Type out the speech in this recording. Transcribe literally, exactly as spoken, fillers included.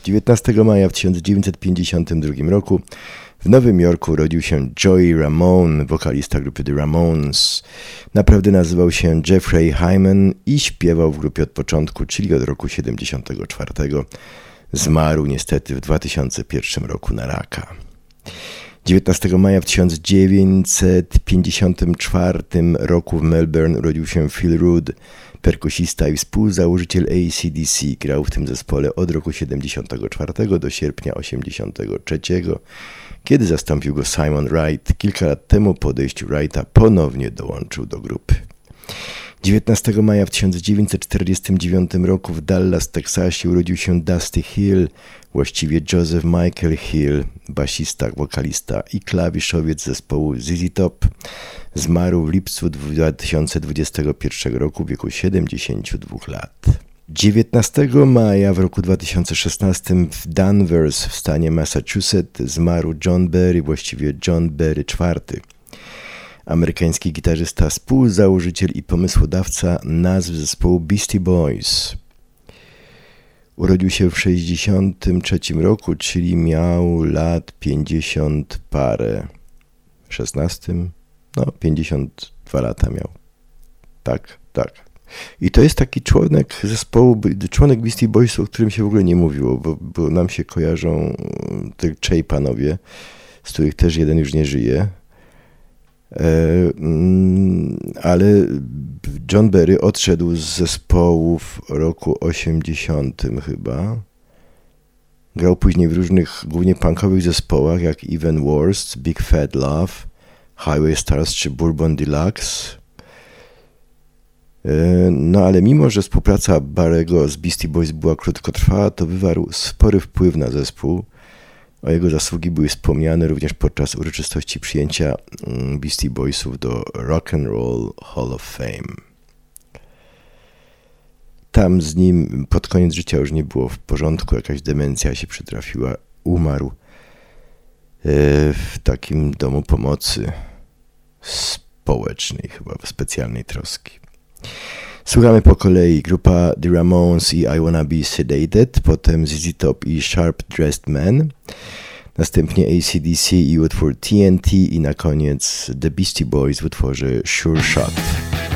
dziewiętnastego maja w tysiąc dziewięćset pięćdziesiątym drugim roku w Nowym Jorku urodził się Joey Ramone, wokalista grupy The Ramones. Naprawdę nazywał się Jeffrey Hyman i śpiewał w grupie od początku, czyli od roku siedemdziesiątego czwartego. Zmarł niestety w dwa tysiące pierwszym roku na raka. dziewiętnastego maja w tysiąc dziewięćset pięćdziesiątym czwartym roku w Melbourne urodził się Phil Rudd, perkusista i współzałożyciel A C D C. Grał w tym zespole od roku siedemdziesiątego czwartego do sierpnia osiemdziesiątego trzeciego, kiedy zastąpił go Simon Wright. Kilka lat temu po odejściu Wrighta ponownie dołączył do grupy. dziewiętnastego maja w tysiąc dziewięćset czterdziestym dziewiątym roku w Dallas, Teksasie urodził się Dusty Hill, właściwie Joseph Michael Hill, basista, wokalista i klawiszowiec zespołu Z Z Top. Zmarł w lipcu dwa tysiące dwudziestego pierwszego roku w wieku siedemdziesięciu dwóch lat. dziewiętnastego maja w roku dwa tysiące szesnastym w Danvers w stanie Massachusetts zmarł John Berry, właściwie John Berry czwarty. Amerykański gitarzysta, współzałożyciel i pomysłodawca nazw zespołu Beastie Boys. Urodził się w sześćdziesiątym trzecim roku, czyli miał lat pięćdziesiąt parę. W szesnastym? No, pięćdziesiąt dwa lata miał. Tak, tak. I to jest taki członek zespołu, członek Beastie Boys, o którym się w ogóle nie mówiło, bo, bo nam się kojarzą te trzej panowie, z których też jeden już nie żyje. Ale John Berry odszedł z zespołu w roku osiemdziesiątym chyba. Grał później w różnych, głównie punkowych zespołach, jak Even Worst, Big Fat Love, Highway Stars czy Bourbon Deluxe. No ale mimo, że współpraca Barry'ego z Beastie Boys była krótkotrwała, to wywarł spory wpływ na zespół. O jego zasługi były wspomniane również podczas uroczystości przyjęcia Beastie Boysów do Rock and Roll Hall of Fame. Tam z nim pod koniec życia już nie było w porządku, jakaś demencja się przytrafiła, umarł w takim domu pomocy społecznej, chyba specjalnej troski. Słuchamy po kolei grupa The Ramones i I Wanna Be Sedated, potem Z Z Top i Sharp Dressed Man, następnie A C D C i utwór T N T i na koniec The Beastie Boys w utworze Sure Shot.